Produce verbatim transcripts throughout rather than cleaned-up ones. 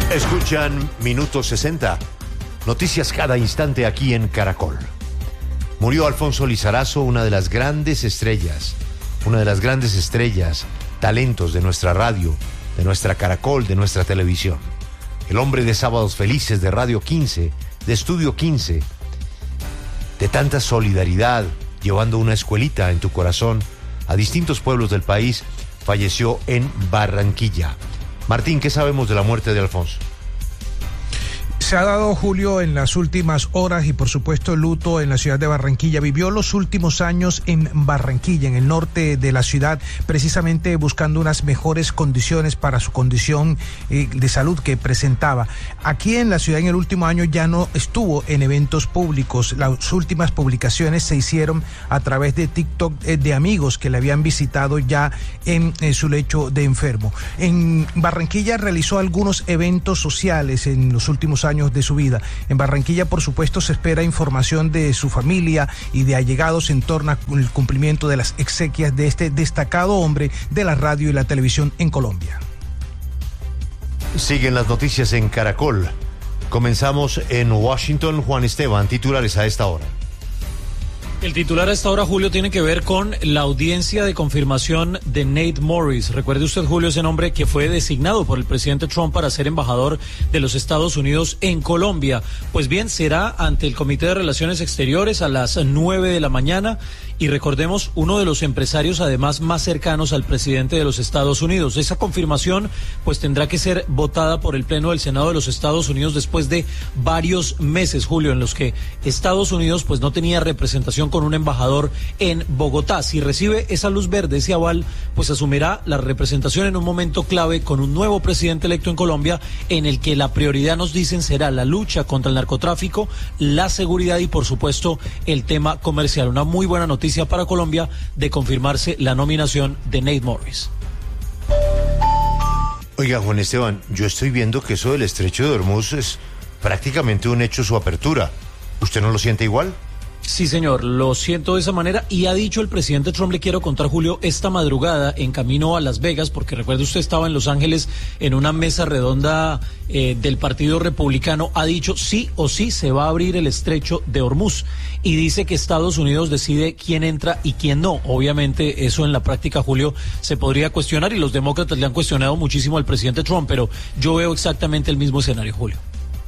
Escuchan Minuto sesenta. Noticias cada instante aquí en Caracol. Murió Alfonso Lizarazo, una de las grandes estrellas, una de las grandes estrellas, talentos de nuestra radio, de nuestra Caracol, de nuestra televisión. El hombre de Sábados Felices, de Radio quince, de Estudio quince, de tanta solidaridad, llevando una escuelita en tu corazón a distintos pueblos del país, falleció en Barranquilla. Martín, ¿qué sabemos de la muerte de Alfonso? Se ha dado, Julio, en las últimas horas y por supuesto luto en la ciudad de Barranquilla. Vivió los últimos años en Barranquilla, en el norte de la ciudad, precisamente buscando unas mejores condiciones para su condición eh, de salud que presentaba. Aquí en la ciudad en el último año ya no estuvo en eventos públicos. Las últimas publicaciones se hicieron a través de TikTok eh, de amigos que le habían visitado ya en eh, su lecho de enfermo. En Barranquilla realizó algunos eventos sociales en los últimos años de su vida. En Barranquilla, por supuesto, se espera información de su familia y de allegados en torno al cumplimiento de las exequias de este destacado hombre de la radio y la televisión en Colombia. Siguen las noticias en Caracol. Comenzamos en Washington. Juan Esteban, titulares a esta hora. El titular a esta hora, Julio, tiene que ver con la audiencia de confirmación de Nate Morris. Recuerde usted, Julio, ese nombre que fue designado por el presidente Trump para ser embajador de los Estados Unidos en Colombia. Pues bien, será ante el Comité de Relaciones Exteriores a las nueve de la mañana. Y recordemos, uno de los empresarios además más cercanos al presidente de los Estados Unidos. Esa confirmación pues tendrá que ser votada por el Pleno del Senado de los Estados Unidos después de varios meses, Julio, en los que Estados Unidos pues no tenía representación con un embajador en Bogotá. Si recibe esa luz verde, ese aval, pues asumirá la representación en un momento clave con un nuevo presidente electo en Colombia, en el que la prioridad, nos dicen, será la lucha contra el narcotráfico, la seguridad y por supuesto el tema comercial. Una muy buena noticia para Colombia de confirmarse la nominación de Nate Morris. Oiga, Juan Esteban, yo estoy viendo que eso del estrecho de Hormuz es prácticamente un hecho su apertura. ¿Usted no lo siente igual? Sí, señor, lo siento de esa manera, y ha dicho el presidente Trump, le quiero contar, Julio, esta madrugada en camino a Las Vegas, porque recuerde usted estaba en Los Ángeles en una mesa redonda eh, del Partido Republicano, ha dicho sí o sí se va a abrir el estrecho de Hormuz, y dice que Estados Unidos decide quién entra y quién no. Obviamente eso en la práctica, Julio, se podría cuestionar, y los demócratas le han cuestionado muchísimo al presidente Trump, pero yo veo exactamente el mismo escenario, Julio.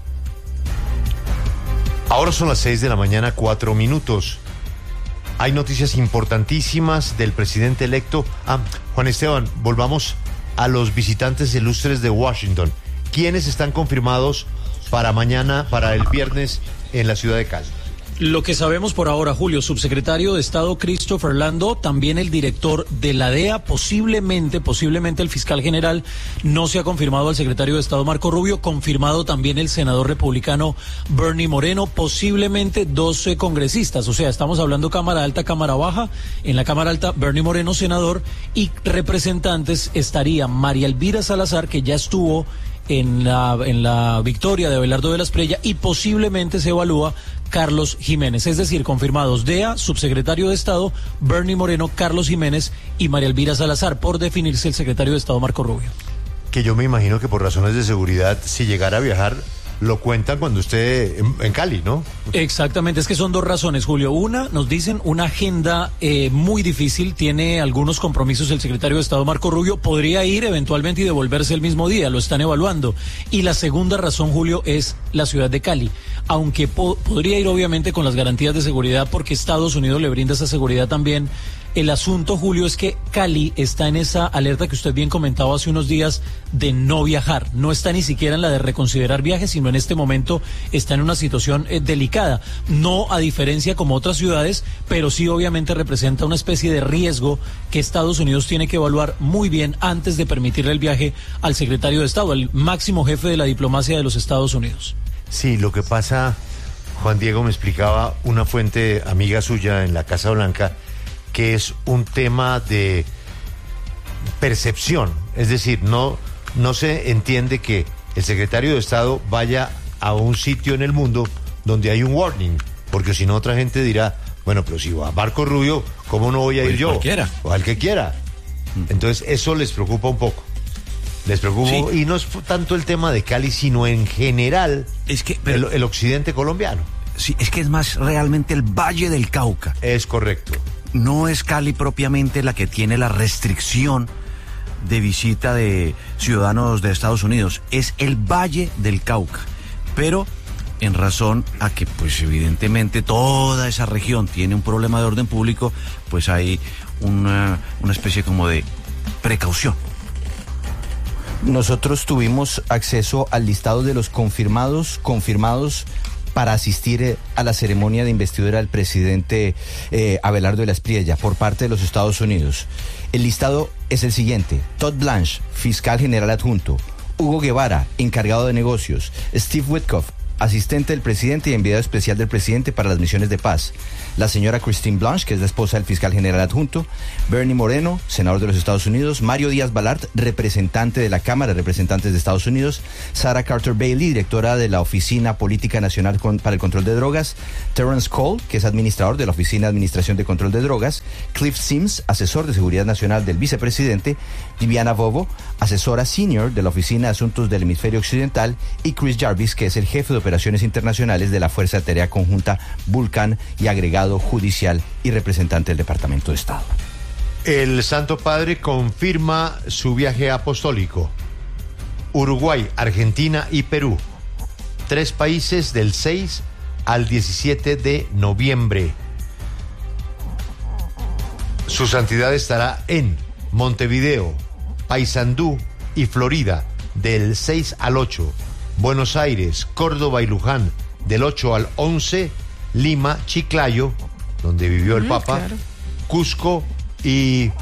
Ahora son las seis de la mañana, cuatro minutos. Hay noticias importantísimas del presidente electo. Ah, Juan Esteban, volvamos a los visitantes ilustres de Washington. ¿Quiénes están confirmados para mañana, para el viernes, en la ciudad de Cali? Lo que sabemos por ahora, Julio, subsecretario de Estado Christopher Landau, también el director de la D E A, posiblemente, posiblemente el fiscal general, no se ha confirmado al secretario de Estado Marco Rubio, confirmado también el senador republicano Bernie Moreno, posiblemente doce congresistas, o sea, estamos hablando Cámara Alta, Cámara Baja. En la Cámara Alta, Bernie Moreno, senador, y representantes estaría María Elvira Salazar, que ya estuvo en la, en la victoria de Abelardo de la Espriella, y posiblemente se evalúa Carlos Jiménez, es decir, confirmados D E A, subsecretario de Estado, Bernie Moreno, Carlos Jiménez y María Elvira Salazar, por definirse el secretario de Estado Marco Rubio. Que yo me imagino que por razones de seguridad, si llegara a viajar, lo cuentan cuando esté en, en Cali, ¿no? Exactamente, es que son dos razones, Julio. Una, nos dicen, una agenda eh, muy difícil, tiene algunos compromisos el secretario de Estado Marco Rubio, podría ir eventualmente y devolverse el mismo día, lo están evaluando. Y la segunda razón, Julio, es la ciudad de Cali, aunque po- podría ir obviamente con las garantías de seguridad, porque Estados Unidos le brinda esa seguridad también. El asunto, Julio, es que Cali está en esa alerta que usted bien comentaba hace unos días de no viajar. No está ni siquiera en la de reconsiderar viajes, sino en este momento está en una situación eh, delicada. No a diferencia como otras ciudades, pero sí obviamente representa una especie de riesgo que Estados Unidos tiene que evaluar muy bien antes de permitirle el viaje al secretario de Estado, al máximo jefe de la diplomacia de los Estados Unidos. Sí, lo que pasa, Juan Diego, me explicaba una fuente amiga suya en la Casa Blanca, que es un tema de percepción, es decir, no, no se entiende que el secretario de Estado vaya a un sitio en el mundo donde hay un warning, porque si no otra gente dirá, bueno, pero si va a Marco Rubio, ¿cómo no voy a ir pues yo? Cualquiera. O al que quiera. Entonces eso les preocupa un poco. Les preocupa, sí. Y no es tanto el tema de Cali, sino en general es que, pero, el, el occidente colombiano. Sí, es que es más realmente el Valle del Cauca. Es correcto. No es Cali propiamente la que tiene la restricción de visita de ciudadanos de Estados Unidos, es el Valle del Cauca, pero en razón a que pues evidentemente toda esa región tiene un problema de orden público, pues hay una, una especie como de precaución. Nosotros tuvimos acceso al listado de los confirmados, confirmados para asistir a la ceremonia de investidura del presidente eh, Abelardo de la Espriella por parte de los Estados Unidos. El listado es el siguiente: Todd Blanche, fiscal general adjunto; Hugo Guevara, encargado de negocios; Steve Witkoff, asistente del presidente y enviado especial del presidente para las misiones de paz; la señora Christine Blanche, que es la esposa del fiscal general adjunto; Bernie Moreno, senador de los Estados Unidos; Mario Díaz Balart, representante de la Cámara de Representantes de Estados Unidos; Sarah Carter Bailey, directora de la Oficina Política Nacional para el Control de Drogas; Terrence Cole, que es administrador de la Oficina de Administración de Control de Drogas; Cliff Sims, asesor de Seguridad Nacional del vicepresidente; Viviana Bobo, asesora senior de la Oficina de Asuntos del Hemisferio Occidental; y Chris Jarvis, que es el jefe de operaciones internacionales de la Fuerza de Tarea Conjunta Vulcan y agregado judicial y representante del Departamento de Estado. El Santo Padre confirma su viaje apostólico. Uruguay, Argentina y Perú. Tres países del seis al diecisiete de noviembre. Su santidad estará en Montevideo, Paysandú y Florida del seis al ocho. Buenos Aires, Córdoba y Luján del ocho al once. Lima, Chiclayo, donde vivió el mm, Papa, claro. Cusco y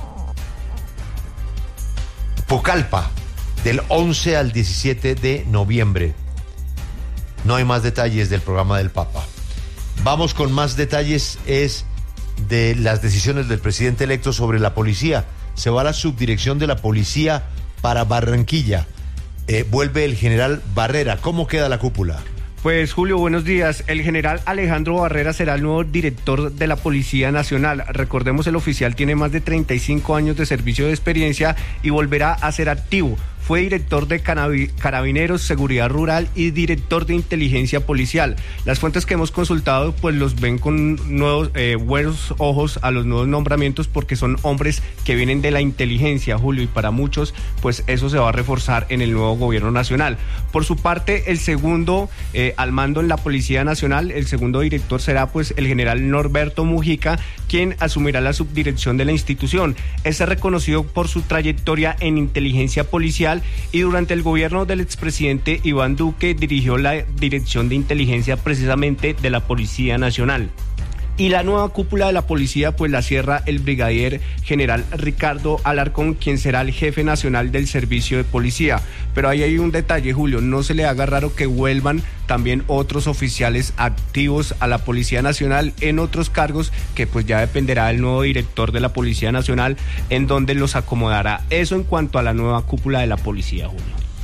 Pucallpa del once al diecisiete de noviembre. No hay más detalles del programa del Papa. Vamos con más detalles, es de las decisiones del presidente electo sobre la policía. Se va a la subdirección de la policía para Barranquilla. Eh, vuelve el general Barrera. ¿Cómo queda la cúpula? Pues Julio, buenos días. El general Alejandro Barrera será el nuevo director de la Policía Nacional. Recordemos, el oficial tiene más de treinta y cinco años de servicio de experiencia y volverá a ser activo. Fue director de Carabineros, Seguridad Rural y director de Inteligencia Policial. Las fuentes que hemos consultado pues los ven con nuevos, eh, buenos ojos a los nuevos nombramientos, porque son hombres que vienen de la inteligencia, Julio, y para muchos pues eso se va a reforzar en el nuevo gobierno nacional. Por su parte, el segundo eh, al mando en la Policía Nacional, el segundo director será pues el general Norberto Mujica, quien asumirá la subdirección de la institución. Es reconocido por su trayectoria en inteligencia policial y durante el gobierno del expresidente Iván Duque dirigió la dirección de inteligencia precisamente de la Policía Nacional. Y la nueva cúpula de la policía pues la cierra el brigadier general Ricardo Alarcón, quien será el jefe nacional del servicio de policía. Pero ahí hay un detalle, Julio, no se le haga raro que vuelvan también otros oficiales activos a la Policía Nacional en otros cargos que pues ya dependerá del nuevo director de la Policía Nacional en donde los acomodará. Eso en cuanto a la nueva cúpula de la policía, Julio.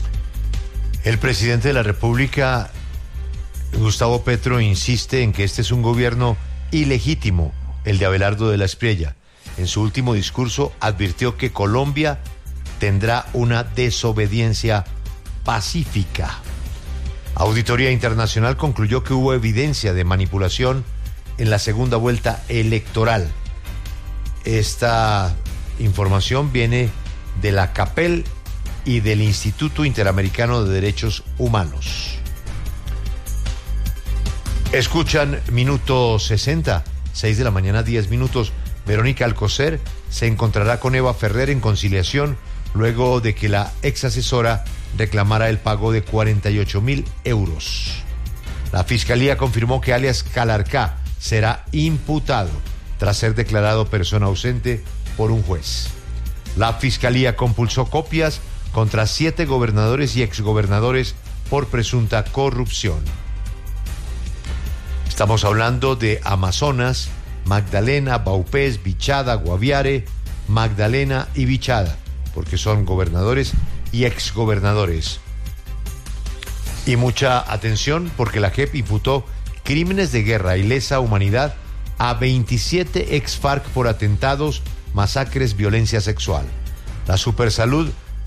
El presidente de la República, Gustavo Petro, insiste en que este es un gobierno ilegítimo, el de Abelardo de la Espriella. En su último discurso advirtió que Colombia tendrá una desobediencia pacífica. Auditoría Internacional concluyó que hubo evidencia de manipulación en la segunda vuelta electoral. Esta información viene de la CAPEL y del Instituto Interamericano de Derechos Humanos. Escuchan Minuto sesenta, seis de la mañana, diez minutos. Verónica Alcocer se encontrará con Eva Ferrer en conciliación luego de que la ex asesora reclamara el pago de cuarenta y ocho mil euros. La Fiscalía confirmó que alias Calarcá será imputado tras ser declarado persona ausente por un juez. La Fiscalía compulsó copias contra siete gobernadores y exgobernadores por presunta corrupción. Estamos hablando de Amazonas, Magdalena, Baupés, Bichada, Guaviare, Magdalena y Bichada, porque son gobernadores y exgobernadores. Y mucha atención, porque la J E P imputó crímenes de guerra y lesa humanidad a veintisiete ex FARC por atentados, masacres, violencia sexual. La Supersalud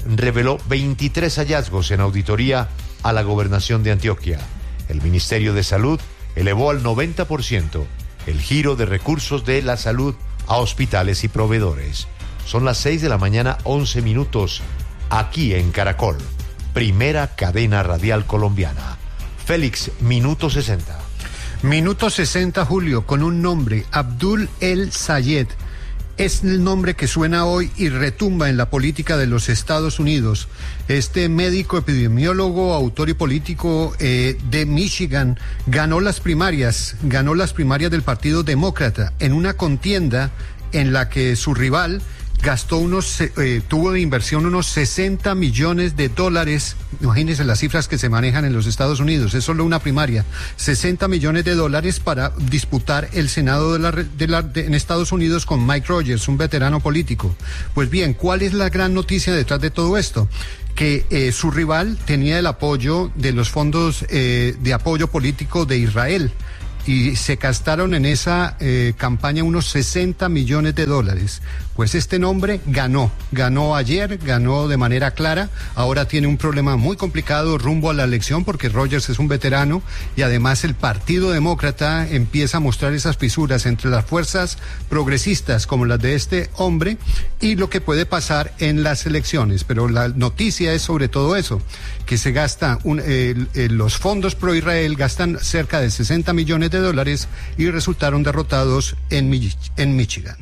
reveló veintitrés hallazgos en auditoría a la gobernación de Antioquia. El Ministerio de Salud elevó al noventa por ciento el giro de recursos de la salud a hospitales y proveedores. Son las seis de la mañana, once minutos, aquí en Caracol, primera cadena radial colombiana. Félix, minuto sesenta. Minuto sesenta, Julio, con un nombre, Abdul El Sayed. Es el nombre que suena hoy y retumba en la política de los Estados Unidos. Este médico epidemiólogo, autor y político eh, de Michigan ganó las primarias, ganó las primarias del Partido Demócrata en una contienda en la que su rival gastó unos, eh, tuvo de inversión unos sesenta millones de dólares. Imagínense las cifras que se manejan en los Estados Unidos, es solo una primaria, sesenta millones de dólares para disputar el Senado de la, de la, de, en Estados Unidos con Mike Rogers, un veterano político. Pues bien, ¿cuál es la gran noticia detrás de todo esto? Que eh, su rival tenía el apoyo de los fondos eh, de apoyo político de Israel, y se gastaron en esa eh, campaña unos sesenta millones de dólares. Pues este nombre ganó, ganó ayer, ganó de manera clara, ahora tiene un problema muy complicado rumbo a la elección porque Rogers es un veterano y además el Partido Demócrata empieza a mostrar esas fisuras entre las fuerzas progresistas como las de este hombre y lo que puede pasar en las elecciones. Pero la noticia es sobre todo eso, que se gasta, un, eh, eh, los fondos pro Israel gastan cerca de sesenta millones de dólares y resultaron derrotados en, Mich- en Michigan.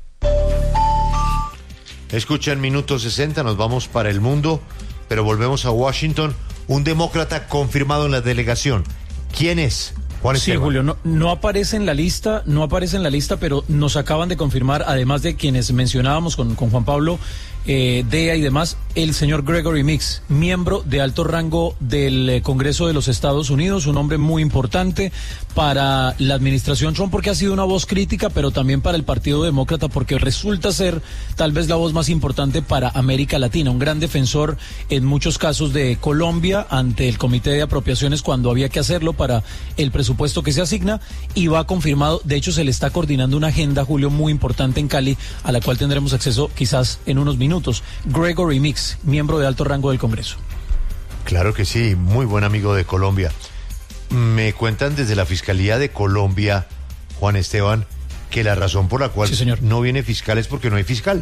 Escucha, en minuto sesenta nos vamos para el mundo, pero volvemos a Washington. Un demócrata confirmado en la delegación. ¿Quién es? Juan Sí, Esteban. Julio, no, no aparece en la lista, no aparece en la lista, pero nos acaban de confirmar, además de quienes mencionábamos con, con Juan Pablo, eh, D E A y demás, el señor Gregory Meeks, miembro de alto rango del eh, Congreso de los Estados Unidos, un hombre muy importante para la administración Trump porque ha sido una voz crítica, pero también para el Partido Demócrata porque resulta ser tal vez la voz más importante para América Latina, un gran defensor en muchos casos de Colombia ante el Comité de Apropiaciones cuando había que hacerlo para el presupuesto que se asigna, y va confirmado. De hecho, se le está coordinando una agenda, Julio, muy importante en Cali, a la cual tendremos acceso quizás en unos minutos. Gregory Meeks, miembro de alto rango del Congreso. Claro que sí, muy buen amigo de Colombia. Me cuentan desde la Fiscalía de Colombia, Juan Esteban, que la razón por la cual Sí, señor. no viene fiscal es porque no hay fiscal.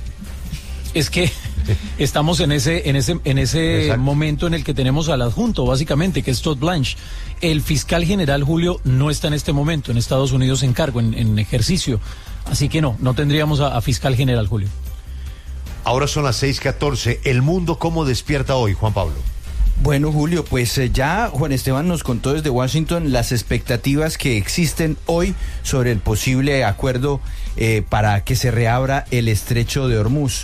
Es que estamos en ese en ese en ese Exacto. momento en el que tenemos al adjunto, básicamente, que es Todd Blanche. El fiscal general, Julio, no está en este momento en Estados Unidos en cargo, en, en ejercicio. Así que no, no tendríamos a, a fiscal general, Julio. Ahora son las seis catorce. ¿El mundo cómo despierta hoy, Juan Pablo? Bueno, Julio, pues eh, ya Juan Esteban nos contó desde Washington las expectativas que existen hoy sobre el posible acuerdo eh, para que se reabra el estrecho de Hormuz.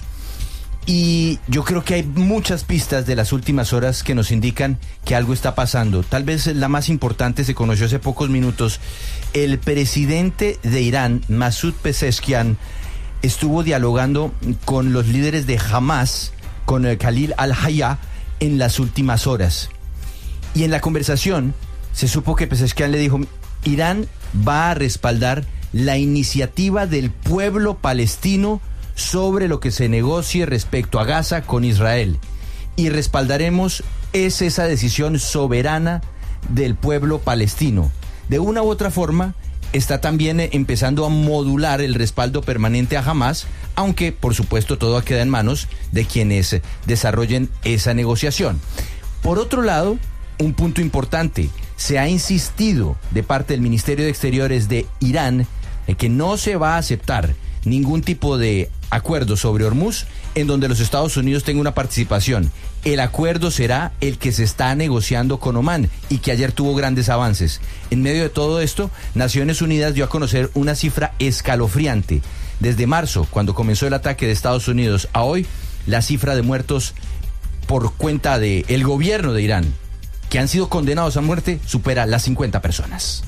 Y yo creo que hay muchas pistas de las últimas horas que nos indican que algo está pasando. Tal vez la más importante se conoció hace pocos minutos. El presidente de Irán, Masoud Pezeshkian, estuvo dialogando con los líderes de Hamas, con el Khalil al-Hayya, en las últimas horas. Y en la conversación se supo que Pezeshkian le dijo: Irán va a respaldar la iniciativa del pueblo palestino sobre lo que se negocie respecto a Gaza con Israel. Y respaldaremos es esa decisión soberana del pueblo palestino. De una u otra forma, está también empezando a modular el respaldo permanente a Hamas, aunque por supuesto todo queda en manos de quienes desarrollen esa negociación. Por otro lado, un punto importante, se ha insistido de parte del Ministerio de Exteriores de Irán en que no se va a aceptar ningún tipo de acuerdo sobre Hormuz en donde los Estados Unidos tengan una participación. El acuerdo será el que se está negociando con Omán y que ayer tuvo grandes avances. En medio de todo esto, Naciones Unidas dio a conocer una cifra escalofriante. Desde marzo, cuando comenzó el ataque de Estados Unidos, a hoy, la cifra de muertos por cuenta del gobierno de Irán, que han sido condenados a muerte, supera las cincuenta personas.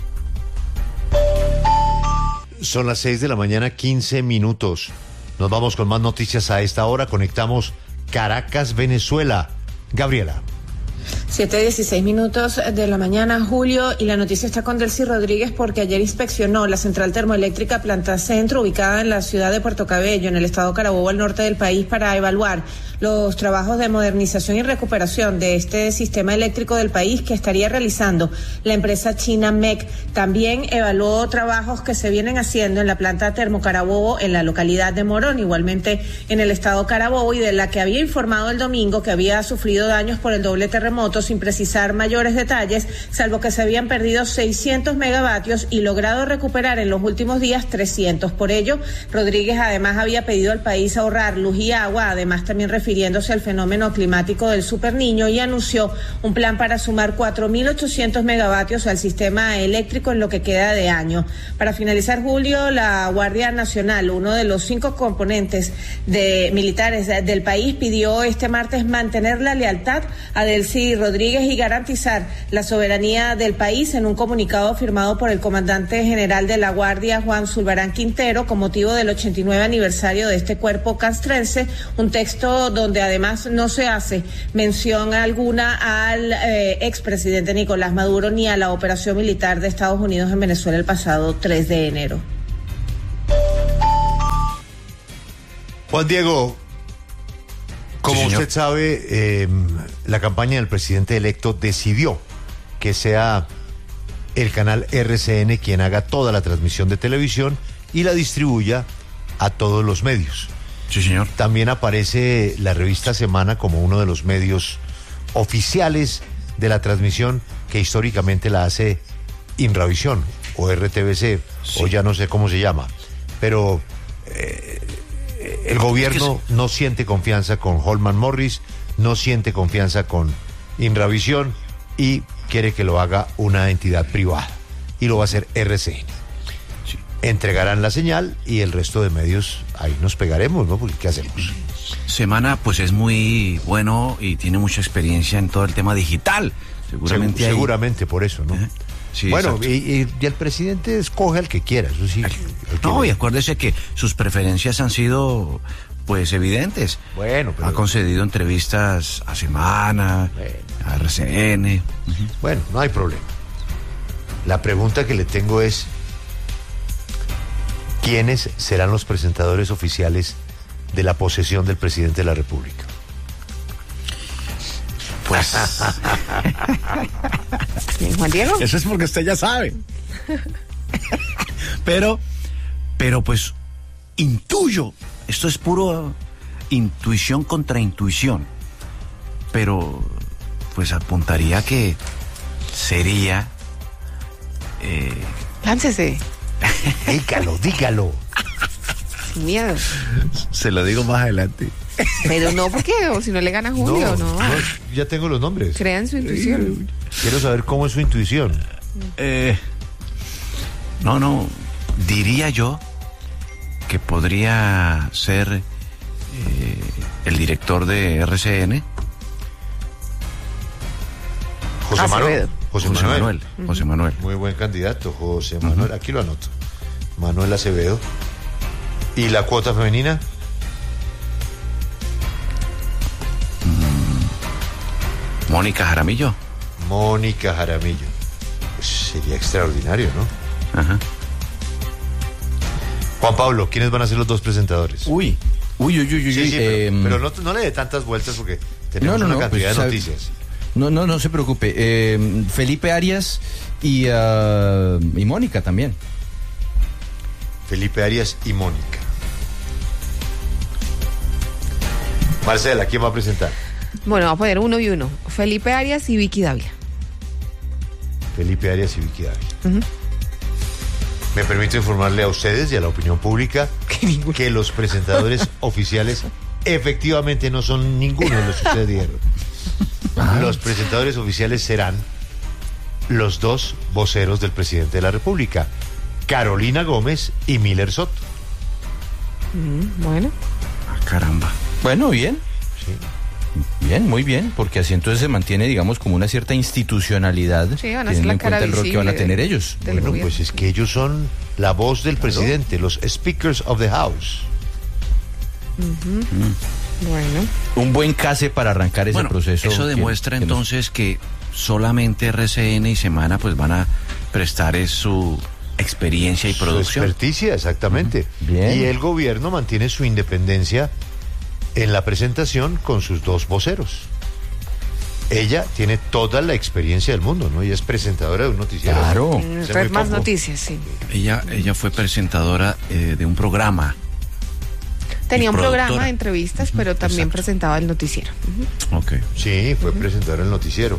Son las seis de la mañana, quince minutos. Nos vamos con más noticias a esta hora. Conectamos Caracas, Venezuela. Gabriela. siete dieciséis minutos de la mañana, Julio, y la noticia está con Delcy Rodríguez porque ayer inspeccionó la central termoeléctrica Planta Centro, ubicada en la ciudad de Puerto Cabello, en el estado Carabobo, al norte del país, para evaluar los trabajos de modernización y recuperación de este sistema eléctrico del país que estaría realizando la empresa china M E C. También evaluó trabajos que se vienen haciendo en la planta Termocarabobo en la localidad de Morón, igualmente en el estado Carabobo, y de la que había informado el domingo que había sufrido daños por el doble terremoto, sin precisar mayores detalles, salvo que se habían perdido seiscientos megavatios y logrado recuperar en los últimos días trescientos. Por ello, Rodríguez además había pedido al país ahorrar luz y agua, además también refiriéndose al fenómeno climático del superniño, y anunció un plan para sumar cuatro mil ochocientos megavatios al sistema eléctrico en lo que queda de año. Para finalizar, Julio, la Guardia Nacional, uno de los cinco componentes de militares del país, pidió este martes mantener la lealtad a Delcy Rodríguez y garantizar la soberanía del país en un comunicado firmado por el comandante general de la Guardia, Juan Zulbarán Quintero, con motivo del ochenta y nueve aniversario de este cuerpo castrense, un texto donde además no se hace mención alguna al eh, expresidente Nicolás Maduro ni a la operación militar de Estados Unidos en Venezuela el pasado tres de enero. Juan Diego, como sí, usted sabe, eh, la campaña del presidente electo decidió que sea el canal R C N quien haga toda la transmisión de televisión y la distribuya a todos los medios. Sí, señor. También aparece la revista Semana como uno de los medios oficiales de la transmisión, que históricamente la hace Inravisión o R T V C, sí, o ya no sé cómo se llama. Pero eh, el gobierno es que no siente confianza con Holman Morris, no siente confianza con Inravisión y quiere que lo haga una entidad privada, y lo va a hacer R C N. Sí. Entregarán la señal y el resto de medios ahí nos pegaremos, ¿no? Porque ¿qué hacemos? Semana pues es muy bueno y tiene mucha experiencia en todo el tema digital. Seguramente, Seg- seguramente por eso, ¿no? ¿Eh? Sí, bueno, y, y, y el presidente escoge al que quiera, eso sí. El, el no, y acuérdese que sus preferencias han sido pues evidentes. Bueno, pero... ha concedido entrevistas a Semana, bueno, a R C N. Uh-huh. Bueno, no hay problema. La pregunta que le tengo es: ¿quiénes serán los presentadores oficiales de la posesión del presidente de la República? Pues Juan Diego. Eso es porque usted ya sabe. Pero, pero pues intuyo. Esto es puro intuición contra intuición. Pero pues apuntaría que sería. Eh... Láncese. Dígalo, dígalo. Sin miedo. Se lo digo más adelante. Pero no, porque o si no le gana Julio, no. no. no ya tengo los nombres. Crean su intuición. Quiero saber cómo es su intuición. Eh, no, no. Diría yo que podría ser eh, el director de R C N. José Manuel. José, José Manuel. Manuel. Uh-huh. José Manuel. Muy buen candidato, José Manuel. Uh-huh. Aquí lo anoto. Manuel Acevedo. ¿Y la cuota femenina? Mónica Jaramillo. Mónica Jaramillo. Pues sería extraordinario, ¿no? Ajá. Juan Pablo, ¿quiénes van a ser los dos presentadores? Uy, uy, uy, uy, uy. Sí, sí, eh, pero, pero no, no le dé tantas vueltas porque tenemos no, no, una no, cantidad pues, de noticias. No, no, no se preocupe. Eh, Felipe Arias y, uh, y Mónica también. Felipe Arias y Mónica. Marcela, ¿quién va a presentar? Bueno, vamos a poner uno y uno. Felipe Arias y Vicky Dávila. Felipe Arias y Vicky Dávila. Uh-huh. Me permito informarle a ustedes y a la opinión pública que los presentadores oficiales efectivamente no son ninguno de los que ustedes dijeron. Ah. Los presentadores oficiales serán los dos voceros del presidente de la República, Carolina Gómez y Miller Soto. Mm, bueno. Ah, caramba. Bueno, bien. Sí. Bien, muy bien, porque así entonces se mantiene, digamos, como una cierta institucionalidad, sí, van a teniendo la en cuenta el rol que van a tener de, ellos. Bueno, gobierno. Pues es que ellos son la voz del presidente, ¿no? Los speakers of the house. Uh-huh. Mm. Bueno. Un buen case para arrancar ese bueno, proceso. Eso demuestra que, que entonces nos... que solamente R C N y Semana pues van a prestar es su experiencia y su producción. Su experticia, exactamente. Uh-huh. Bien. Y el gobierno mantiene su independencia en la presentación con sus dos voceros. Ella tiene toda la experiencia del mundo, ¿no? Ella es presentadora de un noticiero. Claro. Mm, traer más noticias, sí. Ella, ella fue presentadora eh, de un programa. Tenía Y un productora. programa de entrevistas, Ujú, pero también exacto. presentaba el noticiero. Ujú. Ok. Sí, fue presentadora del noticiero.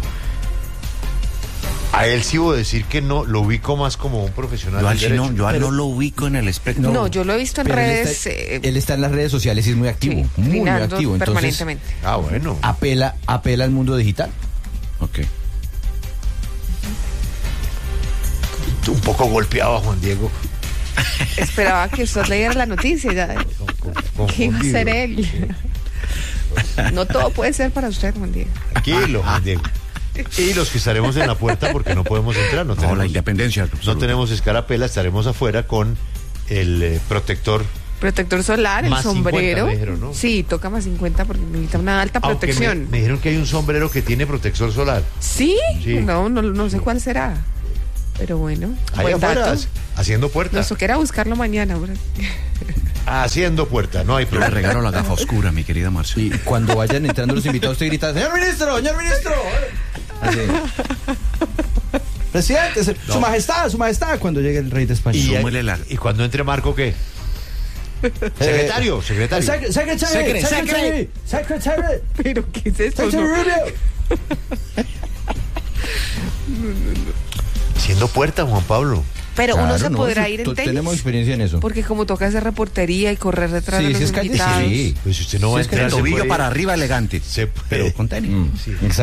A él sí voy a decir que no, lo ubico más como un profesional Yo, del al sí no, derecho. yo a él Pero- no lo ubico en el espectro. No, yo lo he visto en Pero él redes. está, eh, él está en las redes sociales y es muy activo, sí, muy, muy opinando activo. Entonces, permanentemente. Ah, bueno. apela, apela al mundo digital. Ok. Un poco golpeado a Juan Diego. Esperaba que usted leyera la noticia. Ya. con- ¿Qué iba a confundido. hacer él? No todo puede ser para usted, Juan Diego. Tranquilo, Juan Diego. Y los que estaremos en la puerta porque no podemos entrar, no No, tenemos, la independencia. no tenemos escarapela, estaremos afuera con el eh, protector. Protector solar, el Más sombrero. cincuenta, me dijeron, ¿no? Sí, toca más cincuenta porque necesita una alta Aunque me, protección. me dijeron que hay un sombrero que tiene protector solar. ¿Sí? Sí. No, no, no sé cuál será. Pero bueno, Ahí buen afuera, dato. haciendo puerta. Nos tocará buscarlo mañana. Bro. Haciendo puerta, no hay Yo le problema. regalo la gafa oscura, mi querida Marcia. Y cuando vayan entrando los invitados, usted grita, señor ministro, señor ministro. Así. Presidente, su No. majestad, su majestad, cuando llegue el rey de España. Y, Súmele la- y cuando entre Marco, ¿qué? Secretario, secretario. Secre- Secretary, Secre- secretary, secretary, Pero ¿qué es esto? secretary No. Rubio. Haciendo puerta, Juan Pablo. Pero uno Claro, se no, podrá eso ir en to- tenis. Tenemos experiencia en eso. Porque como toca hacer reportería y correr detrás Sí, de los sí, es calle, invitados. sí. Pues si usted no va a Sí, es que entrar, se Tobillo puede- para arriba elegante. se puede- Pero con tenis. Mm, exacto.